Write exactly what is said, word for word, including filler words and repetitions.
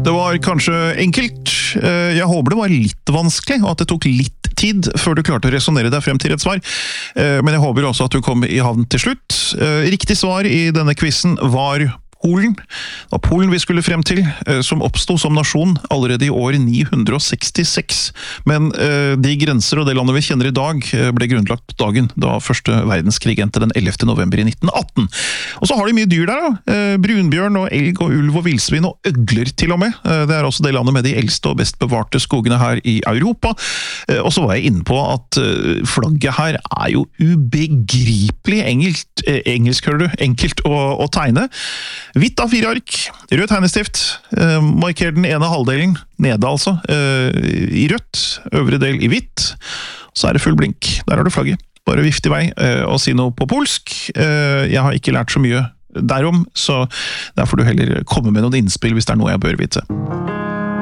Det var kanskje enkelt. Jeg håper det var litt vanskelig, og at det tok litt tid før du klarte å resonere deg frem til et svar. Men jeg håper også at du kom i havn til slutt. Riktig svar i denne quizen var Polen. Det var Polen vi skulle frem til, som oppstod som nasjon allerede i år ni hundre sekstiseks. Men de grenser og det landet vi kjenner i dag ble grunnlagt dagen da første verdenskrig endte den ellevte november i nitten atten. Og så har de mye dyr der da. Brunbjørn og elg og ulv og vildsvin og øgler til og med. Det er også det landet med de eldste og best bevarte skogene her i Europa. Og så var jeg inne på at flagget her er jo ubegripelig enkelt, engelsk, hører du, enkelt å, å tegne. Hvitt av fire ark, rød tegnestift, eh, marker den ene halvdelen, nede altså, eh, i rødt, øvre del i hvitt, så er det full blink. Der har du flagget. Bare vift i vei eh, og si noe på polsk. Eh, jeg har ikke lært så mye derom, så der får du heller komme med noen innspill hvis det er noe jeg bør vite.